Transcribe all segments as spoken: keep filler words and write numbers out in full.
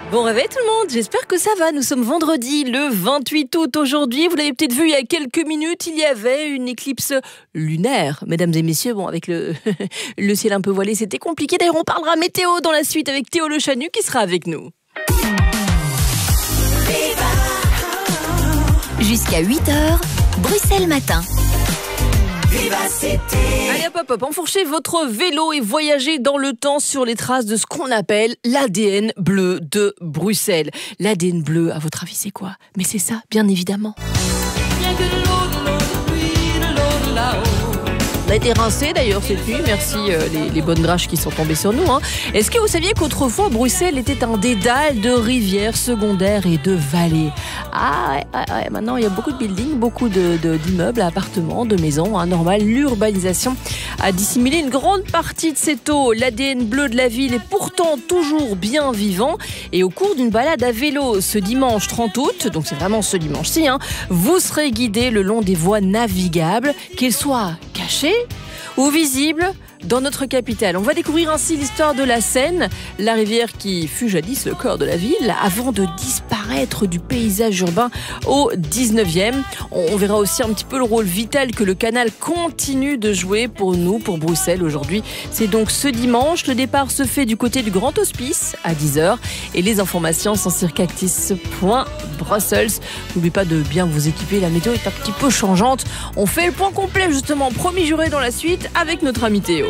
Bon réveil tout le monde, j'espère que ça va. Nous sommes vendredi le vingt-huit août aujourd'hui. Vous l'avez peut-être vu il y a quelques minutes, il y avait une éclipse lunaire. Mesdames et messieurs, bon avec le, le ciel un peu voilé, c'était compliqué. D'ailleurs, on parlera météo dans la suite avec Théo Le Chanu qui sera avec nous. Jusqu'à huit heures, Bruxelles Matin. Allez hop hop hop, enfourchez votre vélo et voyagez dans le temps sur les traces de ce qu'on appelle l'A D N bleu de Bruxelles. L'A D N bleu, à votre avis, c'est quoi? Mais c'est ça, bien évidemment. On a été rincés d'ailleurs cette nuit, merci euh, les, les bonnes draches qui sont tombées sur nous. Hein. Est-ce que vous saviez qu'autrefois Bruxelles était un dédale de rivières secondaires et de vallées? Ah ouais, ouais, ouais, maintenant il y a beaucoup de buildings, beaucoup de, de, d'immeubles, appartements, de maisons, hein, normal. L'urbanisation a dissimulé une grande partie de cette eau. L'A D N bleu de la ville est pourtant toujours bien vivant. Et au cours d'une balade à vélo ce dimanche trente août, donc c'est vraiment ce dimanche-ci, hein, vous serez guidé le long des voies navigables, qu'elles soient cachées ou visible dans notre capitale. On va découvrir ainsi l'histoire de la Seine, la rivière qui fut jadis le cœur de la ville, avant de disparaître du paysage urbain au dix-neuvième. On verra aussi un petit peu le rôle vital que le canal continue de jouer pour nous, pour Bruxelles aujourd'hui. C'est donc ce dimanche, le départ se fait du côté du Grand Hospice à dix heures et les informations sont sur cactus point brussels. N'oubliez pas de bien vous équiper, la météo est un petit peu changeante. On fait le point complet justement, promis juré dans la suite avec notre ami Théo.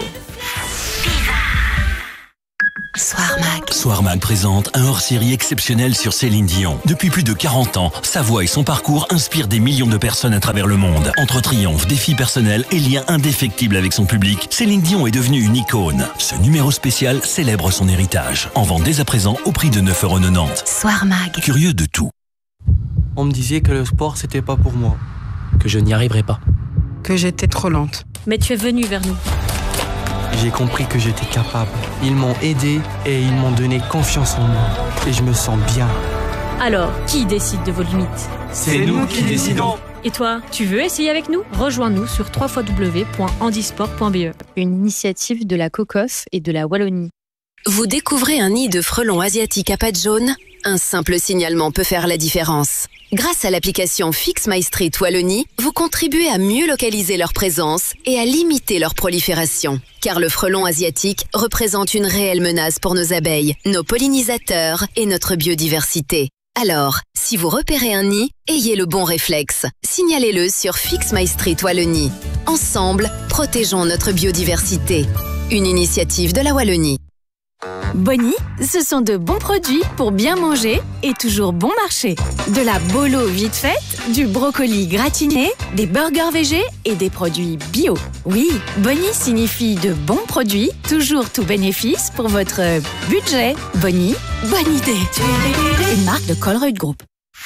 Soir Mag. Soir Mag présente un hors-série exceptionnel sur Céline Dion. Depuis plus de quarante ans, sa voix et son parcours inspirent des millions de personnes à travers le monde. Entre triomphes, défis personnels et liens indéfectibles avec son public, Céline Dion est devenue une icône. Ce numéro spécial célèbre son héritage. En vente dès à présent au prix de neuf euros quatre-vingt-dix. Soir Mag. Curieux de tout. On me disait que le sport c'était pas pour moi, que je n'y arriverais pas, que j'étais trop lente. Mais tu es venu vers nous. J'ai compris que j'étais capable. Ils m'ont aidé et ils m'ont donné confiance en moi. Et je me sens bien. Alors, qui décide de vos limites? C'est nous qui décidons. Et toi, tu veux essayer avec nous? Rejoins-nous sur w w w point handisport point b e. Une initiative de la COCOF et de la Wallonie. Vous découvrez un nid de frelons asiatiques à pattes jaunes? Un simple signalement peut faire la différence. Grâce à l'application Fix My Street Wallonie, vous contribuez à mieux localiser leur présence et à limiter leur prolifération. Car le frelon asiatique représente une réelle menace pour nos abeilles, nos pollinisateurs et notre biodiversité. Alors, si vous repérez un nid, ayez le bon réflexe. Signalez-le sur Fix My Street Wallonie. Ensemble, protégeons notre biodiversité. Une initiative de la Wallonie. Bonnie, ce sont de bons produits pour bien manger et toujours bon marché. De la bolo vite faite, du brocoli gratiné, des burgers végés et des produits bio. Oui, Bonnie signifie de bons produits, toujours tout bénéfice pour votre budget. Bonnie, bonne idée. Une marque de Colruyt Group.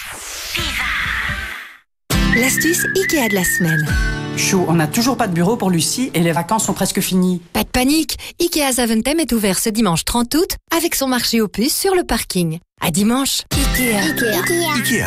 L'astuce Ikea de la semaine. Chou, on n'a toujours pas de bureau pour Lucie et les vacances sont presque finies. Pas de panique, Ikea Zaventem est ouvert ce dimanche trente août avec son marché aux puces sur le parking. À dimanche. Ikea. Ikea. Ikea.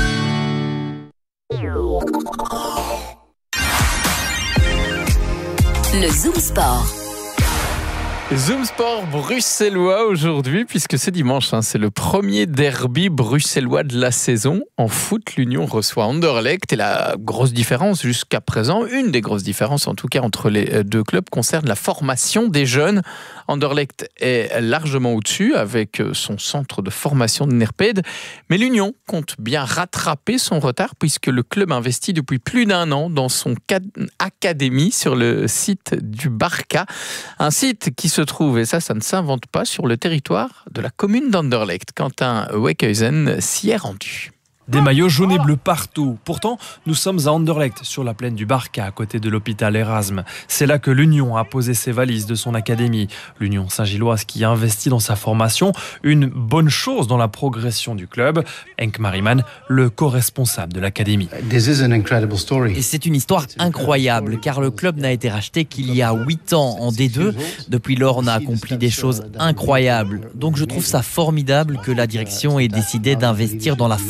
Le Zoom Sport. Zoom Sport bruxellois aujourd'hui, puisque c'est dimanche, hein, c'est le premier derby bruxellois de la saison. En foot, l'Union reçoit Anderlecht et la grosse différence jusqu'à présent, une des grosses différences en tout cas entre les deux clubs, concerne la formation des jeunes. Anderlecht est largement au-dessus avec son centre de formation de Nerped, mais l'Union compte bien rattraper son retard puisque le club investit depuis plus d'un an dans son académie sur le site du Barca, un site qui se trouve, et ça, ça ne s'invente pas, sur le territoire de la commune d'Anderlecht. Quentin Wekhuizen s'y est rendu. Des maillots jaunes et bleus partout. Pourtant, nous sommes à Anderlecht, sur la plaine du Barca, à côté de l'hôpital Erasme. C'est là que l'Union a posé ses valises de son académie. L'Union Saint-Gilloise qui investit dans sa formation, une bonne chose dans la progression du club. Henk Mariman, le co-responsable de l'académie. Et c'est une histoire incroyable, car le club n'a été racheté qu'il y a huit ans en D deux. Depuis lors, on a accompli des choses incroyables. Donc je trouve ça formidable que la direction ait décidé d'investir dans la formation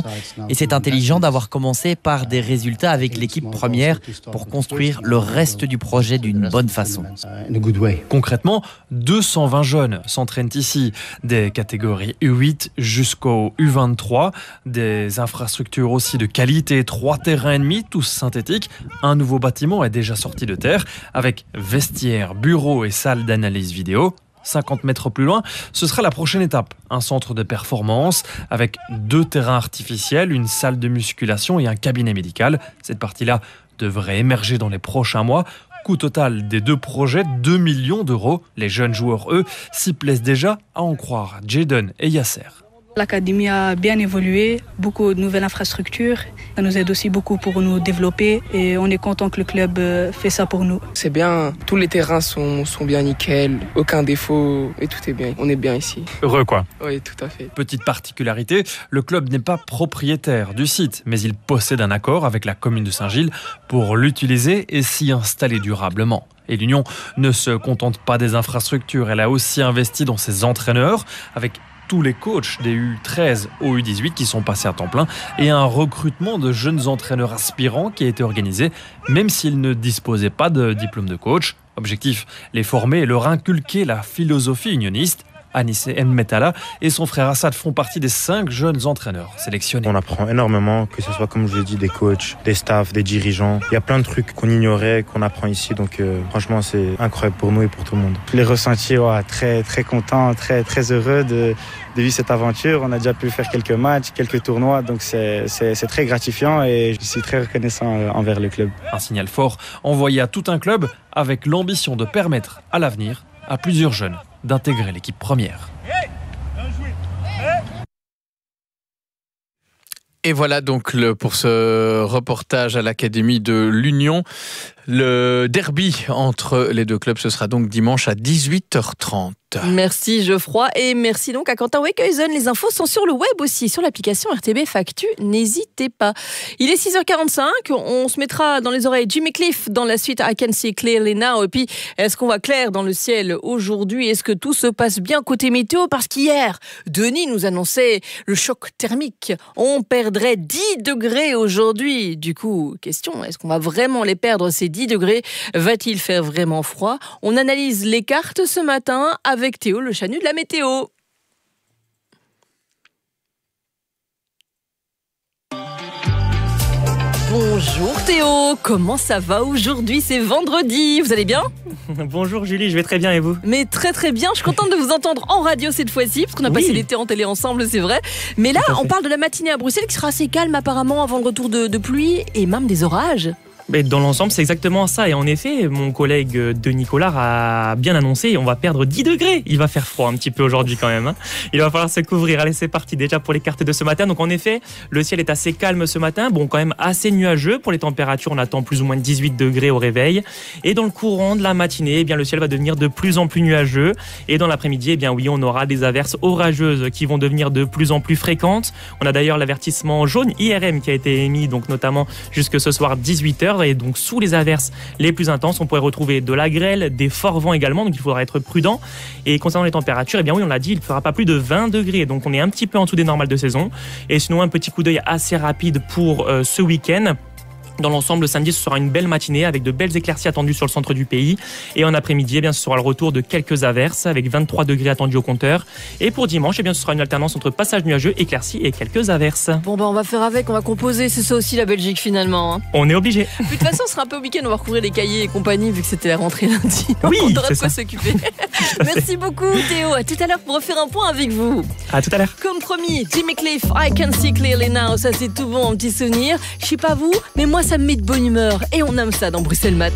temps. Et c'est intelligent d'avoir commencé par des résultats avec l'équipe première pour construire le reste du projet d'une bonne façon. Concrètement, deux cent vingt jeunes s'entraînent ici, des catégories U huit jusqu'au U vingt-trois, des infrastructures aussi de qualité, trois terrains et demi, tous synthétiques. Un nouveau bâtiment est déjà sorti de terre, avec vestiaires, bureaux et salles d'analyse vidéo. cinquante mètres plus loin, ce sera la prochaine étape. Un centre de performance avec deux terrains artificiels, une salle de musculation et un cabinet médical. Cette partie-là devrait émerger dans les prochains mois. Coût total des deux projets, deux millions d'euros. Les jeunes joueurs, eux, s'y plaisent déjà, à en croire Jayden et Yasser. L'académie a bien évolué, beaucoup de nouvelles infrastructures. Ça nous aide aussi beaucoup pour nous développer et on est content que le club fait ça pour nous. C'est bien, tous les terrains sont, sont bien nickel, aucun défaut et tout est bien. On est bien ici. Heureux quoi. Oui, tout à fait. Petite particularité, le club n'est pas propriétaire du site, mais il possède un accord avec la commune de Saint-Gilles pour l'utiliser et s'y installer durablement. Et l'Union ne se contente pas des infrastructures, elle a aussi investi dans ses entraîneurs avec tous les coachs des U treize au U dix-huit qui sont passés à temps plein et un recrutement de jeunes entraîneurs aspirants qui a été organisé même s'ils ne disposaient pas de diplôme de coach. Objectif, les former et leur inculquer la philosophie unioniste. Anissé Mmetala et son frère Assad font partie des cinq jeunes entraîneurs sélectionnés. On apprend énormément, que ce soit comme je l'ai dit, des coachs, des staffs, des dirigeants. Il y a plein de trucs qu'on ignorait, qu'on apprend ici. Donc euh, franchement, c'est incroyable pour nous et pour tout le monde. Les ressentis, ouais, très très content, très très heureux de, de vivre cette aventure. On a déjà pu faire quelques matchs, quelques tournois, donc c'est, c'est, c'est très gratifiant et je suis très reconnaissant envers le club. Un signal fort envoyé à tout un club avec l'ambition de permettre à l'avenir à plusieurs jeunes d'intégrer l'équipe première. Et voilà donc le, pour ce reportage à l'Académie de l'Union. Le derby entre les deux clubs, ce sera donc dimanche à dix-huit heures trente. Merci Geoffroy et merci donc à Quentin Wekhuizen. Les infos sont sur le web aussi, sur l'application R T B Factu. N'hésitez pas. Il est six heures quarante-cinq, on se mettra dans les oreilles Jimmy Cliff dans la suite I Can See Clearly Now. Et puis, est-ce qu'on va clair dans le ciel aujourd'hui? Est-ce que tout se passe bien côté météo? Parce qu'hier, Denis nous annonçait le choc thermique. On perdrait dix degrés aujourd'hui. Du coup, question, est-ce qu'on va vraiment les perdre ces dix degrés? Va-t-il faire vraiment froid? On analyse les cartes ce matin avec Théo, le Chanu de la météo. Bonjour Théo, comment ça va aujourd'hui? C'est vendredi, vous allez bien? Bonjour Julie, je vais très bien et vous? Mais très très bien, je suis contente de vous entendre en radio cette fois-ci, parce qu'on a oui. passé l'été en télé ensemble, c'est vrai. Mais là, on parle de la matinée à Bruxelles qui sera assez calme apparemment avant le retour de, de pluie et même des orages. Mais dans l'ensemble, c'est exactement ça. Et en effet, mon collègue Denis Collard a bien annoncé, on va perdre dix degrés. Il va faire froid un petit peu aujourd'hui quand même. Il va falloir se couvrir. Allez, c'est parti déjà pour les cartes de ce matin. Donc en effet, le ciel est assez calme ce matin. Bon, quand même assez nuageux. Pour les températures, on attend plus ou moins dix-huit degrés au réveil. Et dans le courant de la matinée, eh bien, le ciel va devenir de plus en plus nuageux. Et dans l'après-midi, eh bien oui, on aura des averses orageuses qui vont devenir de plus en plus fréquentes. On a d'ailleurs l'avertissement jaune I R M qui a été émis, donc notamment jusque ce soir dix-huit heures. Et donc sous les averses les plus intenses, on pourrait retrouver de la grêle, des forts vents également, donc il faudra être prudent. Et concernant les températures, eh bien oui, on l'a dit, il ne fera pas plus de vingt degrés, donc on est un petit peu en dessous des normales de saison. Et sinon, un petit coup d'œil assez rapide pour euh, ce week-end. Dans l'ensemble, le samedi, ce sera une belle matinée avec de belles éclaircies attendues sur le centre du pays. Et en après-midi, eh bien, ce sera le retour de quelques averses avec vingt-trois degrés attendus au compteur. Et pour dimanche, eh bien, ce sera une alternance entre passage nuageux, éclaircies et quelques averses. Bon, ben, on va faire avec, on va composer. C'est ça aussi la Belgique finalement. Hein. On est obligé. De toute façon, ce sera un peu week-end, on va recouvrir les cahiers et compagnie vu que c'était la rentrée lundi. Oui, on aura c'est de quoi ça. s'occuper. Merci beaucoup Théo. À tout à l'heure pour refaire un point avec vous. À tout à l'heure. Comme promis, Jimmy Cliff, I Can See Clearly Now. Ça, c'est tout bon, un petit souvenir. Je sais pas vous, mais moi, ça me met de bonne humeur. Et on aime ça dans Bruxelles Matin.